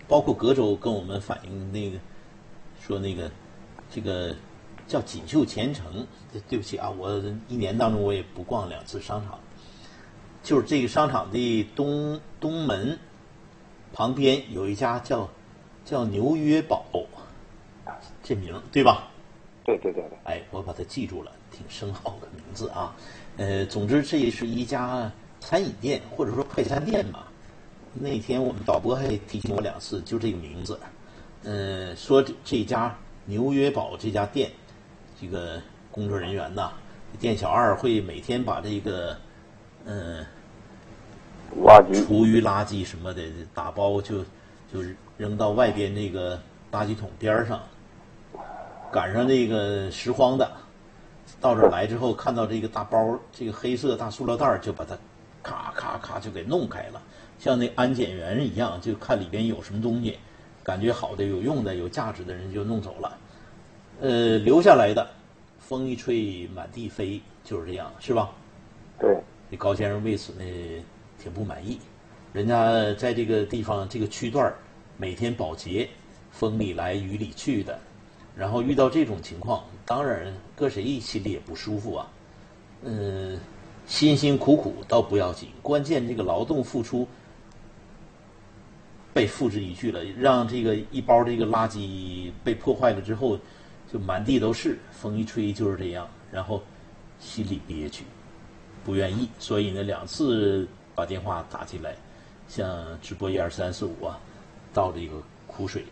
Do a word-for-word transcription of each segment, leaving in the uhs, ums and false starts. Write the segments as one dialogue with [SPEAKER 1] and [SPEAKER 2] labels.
[SPEAKER 1] 包括隔周跟我们反映那个说那个这个叫锦绣前程，对不起啊，我一年当中我也不逛两次商场，就是这个商场的东东门旁边有一家叫叫牛约堡，这名对吧？
[SPEAKER 2] 对对对对。
[SPEAKER 1] 哎，我把它记住了，挺深奥的名字啊。呃，总之这是一家餐饮店或者说快餐店嘛。那天我们导播还提醒我两次，就这个名字。呃，说这这家牛约堡这家店，这个工作人员呐，店小二会每天把这个嗯、呃、
[SPEAKER 2] 垃圾、
[SPEAKER 1] 厨余垃圾什么的打包就就扔到外边那个垃圾桶边上。赶上那个拾荒的到这儿来之后，看到这个大包，这个黑色大塑料袋，就把它咔咔咔就给弄开了，像那安检员一样，就看里边有什么东西，感觉好的、有用的、有价值的人就弄走了。呃，留下来的风一吹满地飞，就是这样，是吧？
[SPEAKER 2] 对。
[SPEAKER 1] 这高先生为此呢挺不满意，人家在这个地方这个区段每天保洁，风里来雨里去的。然后遇到这种情况，当然搁谁心里也不舒服啊。嗯，辛辛苦苦倒不要紧，关键这个劳动付出被付之一炬了，让这个一包这个垃圾被破坏了之后，就满地都是，风一吹就是这样，然后心里憋屈，不愿意，所以呢两次把电话打进来，向直播一二三四五啊倒这个苦水。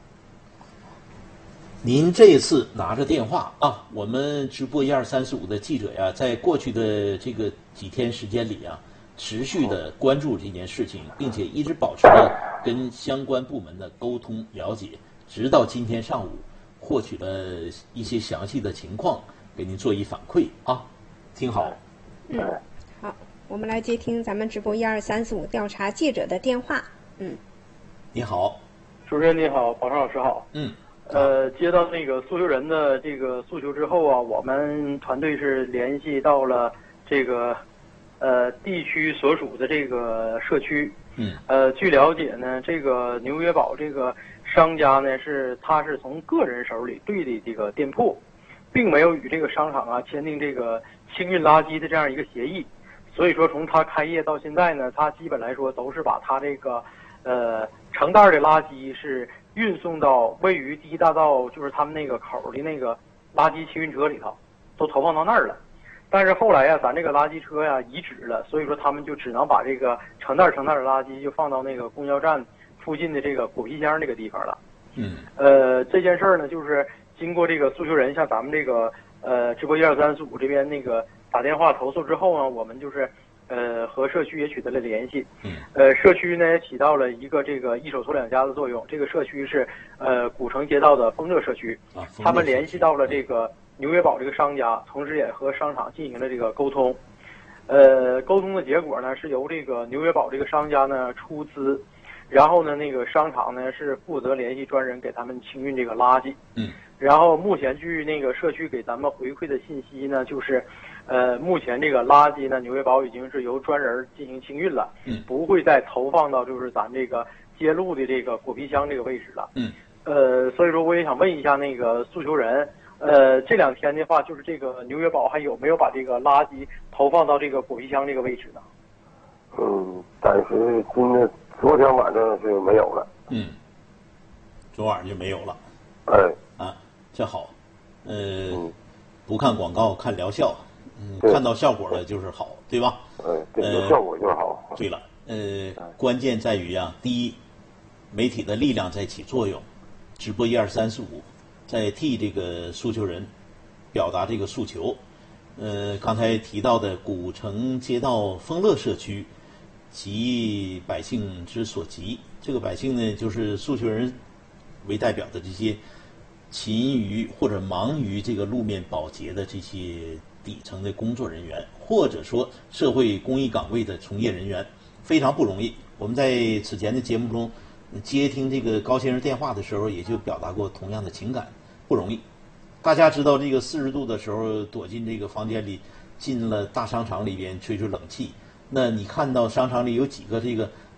[SPEAKER 1] 您这次拿着电话啊，我们直播一二三四五的记者呀，在过去的这个几天时间里啊，持续的关注这件事情，并且一直保持着跟相关部门的沟通了解，直到今天上午获取了一些详细的情况，给您做一反馈啊，听好。
[SPEAKER 3] 嗯，好，我们来接听咱们直播一二三四五调查记者的电话。嗯，
[SPEAKER 1] 你好，
[SPEAKER 4] 主持人你好，宝山老师好。
[SPEAKER 1] 嗯。
[SPEAKER 4] 呃，接到那个诉求人的这个诉求之后啊，我们团队是联系到了这个呃地区所属的这个社区。
[SPEAKER 1] 嗯。
[SPEAKER 4] 呃，据了解呢，这个牛约堡这个商家呢是他是从个人手里对的这个店铺，并没有与这个商场啊签订这个清运垃圾的这样一个协议。所以说，从他开业到现在呢，他基本来说都是把他这个呃成袋的垃圾是运送到位于第一大道，就是他们那个口的那个垃圾清运车里头，都投放到那儿了。但是后来呀，咱这个垃圾车呀移植了，所以说他们就只能把这个成袋成袋的垃圾就放到那个公交站附近的这个果皮箱这个地方了。
[SPEAKER 1] 嗯。
[SPEAKER 4] 呃，这件事儿呢，就是经过这个诉求人向咱们这个呃直播一二三四五这边那个打电话投诉之后呢，我们就是呃和社区也取得了联系。
[SPEAKER 1] 嗯。
[SPEAKER 4] 呃，社区呢也起到了一个这个一手托两家的作用。这个社区是呃古城街道的丰乐社区，
[SPEAKER 1] 啊，
[SPEAKER 4] 他们联系到了这个牛约堡这个商家，同时也和商场进行了这个沟通。呃，沟通的结果呢是由这个牛约堡这个商家呢出资，然后呢那个商场呢是负责联系专人给他们清运这个垃圾。
[SPEAKER 1] 嗯。
[SPEAKER 4] 然后目前据那个社区给咱们回馈的信息呢，就是，呃，目前这个垃圾呢，牛约堡已经是由专人进行清运了，
[SPEAKER 1] 嗯，
[SPEAKER 4] 不会再投放到就是咱这个街路的这个果皮箱这个位置了，
[SPEAKER 1] 嗯，
[SPEAKER 4] 呃，所以说我也想问一下那个诉求人，呃，这两天的话，就是这个牛约堡还有没有把这个垃圾投放到这个果皮箱这个位置呢？
[SPEAKER 2] 嗯，暂时今天昨天晚上是没有了。
[SPEAKER 1] 嗯，昨晚就没有了。
[SPEAKER 2] 哎。
[SPEAKER 1] 啊。这好，呃、
[SPEAKER 2] 嗯，
[SPEAKER 1] 不看广告看疗效，嗯，看到效果了就是好，对吧？
[SPEAKER 2] 嗯，对，有效果就是好。
[SPEAKER 1] 呃、对了，呃，关键在于啊，第一，媒体的力量在起作用，直播一二三四五，在替这个诉求人表达这个诉求。呃，刚才提到的古城街道丰乐社区，急百姓之所急，这个百姓呢，就是诉求人为代表的这些勤于或者忙于这个路面保洁的这些底层的工作人员，或者说社会公益岗位的从业人员，非常不容易。我们在此前的节目中接听这个高先生电话的时候，也就表达过同样的情感，不容易。大家知道，这个四十度的时候躲进这个房间里，进了大商场里边吹吹冷气，那你看到商场里有几个这个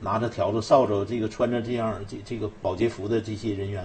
[SPEAKER 1] 拿着笤帚、扫帚，这个穿着这样这这个保洁服的这些人员